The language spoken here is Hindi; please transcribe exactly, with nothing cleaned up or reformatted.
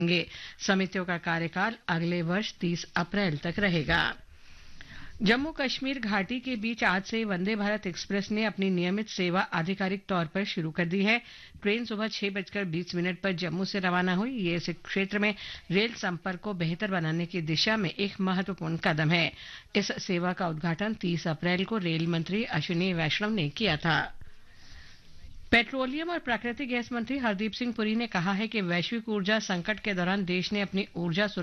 होंगे। समितियों का कार्यकाल अगले वर्ष तीस अप्रैल तक रहेगा। जम्मू कश्मीर घाटी के बीच आज से वंदे भारत एक्सप्रेस ने अपनी नियमित सेवा आधिकारिक तौर पर शुरू कर दी है। ट्रेन सुबह छह बजकर बीस मिनट पर जम्मू से रवाना हुई। ये इस क्षेत्र में रेल संपर्क को बेहतर बनाने की दिशा में एक महत्वपूर्ण कदम है। इस सेवा का उद्घाटन तीस अप्रैल को रेल मंत्री अश्विनी वैष्णव ने किया था। पेट्रोलियम और प्राकृतिक गैस मंत्री हरदीप सिंह पुरी ने कहा है कि वैश्विक ऊर्जा संकट के दौरान देश ने अपनी ऊर्जा